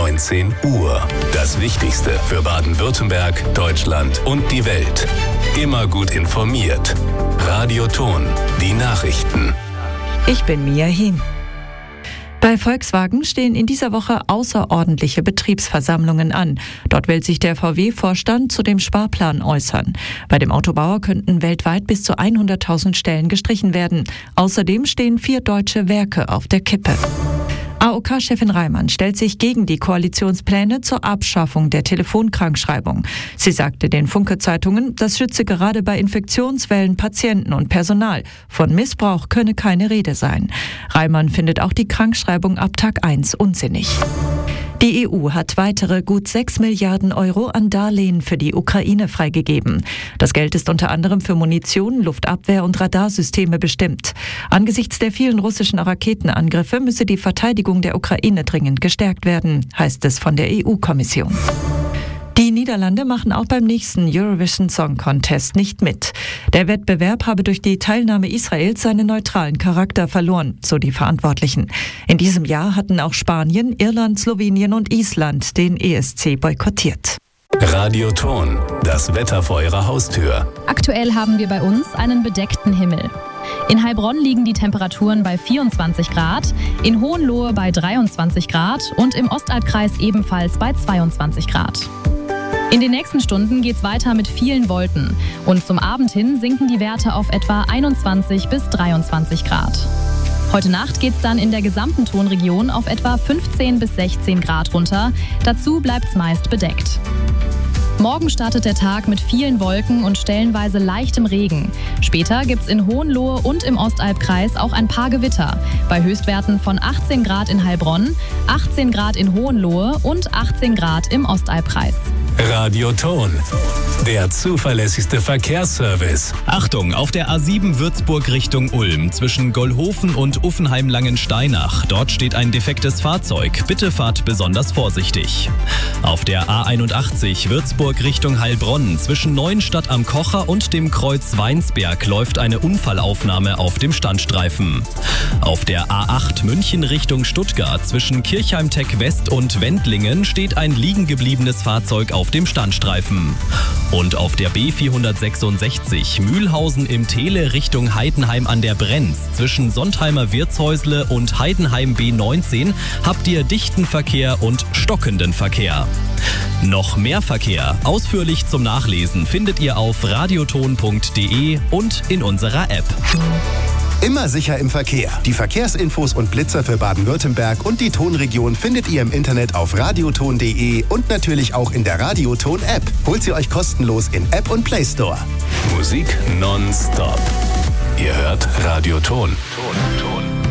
19 Uhr. Das Wichtigste für Baden-Württemberg, Deutschland und die Welt. Immer gut informiert. Radio Ton, die Nachrichten. Ich bin Mia Hien. Bei Volkswagen stehen in dieser Woche außerordentliche Betriebsversammlungen an. Dort will sich der VW-Vorstand zu dem Sparplan äußern. Bei dem Autobauer könnten weltweit bis zu 100.000 Stellen gestrichen werden. Außerdem stehen 4 deutsche Werke auf der Kippe. AOK-Chefin Reimann stellt sich gegen die Koalitionspläne zur Abschaffung der Telefonkrankschreibung. Sie sagte den Funke-Zeitungen, das schütze gerade bei Infektionswellen Patienten und Personal. Von Missbrauch könne keine Rede sein. Reimann findet auch die Krankschreibung ab Tag 1 unsinnig. Die EU hat weitere gut 6 Milliarden Euro an Darlehen für die Ukraine freigegeben. Das Geld ist unter anderem für Munition, Luftabwehr und Radarsysteme bestimmt. Angesichts der vielen russischen Raketenangriffe müsse die Verteidigung der Ukraine dringend gestärkt werden, heißt es von der EU-Kommission. Die Niederlande machen auch beim nächsten Eurovision Song Contest nicht mit. Der Wettbewerb habe durch die Teilnahme Israels seinen neutralen Charakter verloren, so die Verantwortlichen. In diesem Jahr hatten auch Spanien, Irland, Slowenien und Island den ESC boykottiert. Radio Ton, das Wetter vor Ihrer Haustür. Aktuell haben wir bei uns einen bedeckten Himmel. In Heilbronn liegen die Temperaturen bei 24 Grad, in Hohenlohe bei 23 Grad und im Ostalbkreis ebenfalls bei 22 Grad. In den nächsten Stunden geht's weiter mit vielen Wolken und zum Abend hin sinken die Werte auf etwa 21 bis 23 Grad. Heute Nacht geht's dann in der gesamten Tonregion auf etwa 15 bis 16 Grad runter. Dazu bleibt's meist bedeckt. Morgen startet der Tag mit vielen Wolken und stellenweise leichtem Regen. Später gibt's in Hohenlohe und im Ostalbkreis auch ein paar Gewitter. Bei Höchstwerten von 18 Grad in Heilbronn, 18 Grad in Hohenlohe und 18 Grad im Ostalbkreis. Radio Ton, der zuverlässigste Verkehrsservice. Achtung, auf der A7 Würzburg Richtung Ulm zwischen Gollhofen und Uffenheim-Langensteinach. Dort steht ein defektes Fahrzeug. Bitte fahrt besonders vorsichtig. Auf der A81 Würzburg Richtung Heilbronn zwischen Neuenstadt am Kocher und dem Kreuz Weinsberg läuft eine Unfallaufnahme auf dem Standstreifen. Auf der A8 München Richtung Stuttgart zwischen Kirchheim-Tech West und Wendlingen steht ein liegen gebliebenes Fahrzeug auf dem Standstreifen. Und auf der B466 Mühlhausen im Tele Richtung Heidenheim an der Brenz zwischen Sontheimer Wirtshäusle und Heidenheim B19 habt ihr dichten Verkehr und stockenden Verkehr. Noch mehr Verkehr, ausführlich zum Nachlesen, findet ihr auf radioton.de und in unserer App. Immer sicher im Verkehr. Die Verkehrsinfos und Blitzer für Baden-Württemberg und die Tonregion findet ihr im Internet auf radioton.de und natürlich auch in der Radioton-App. Holt sie euch kostenlos in App und Play Store. Musik nonstop. Ihr hört Radio Ton.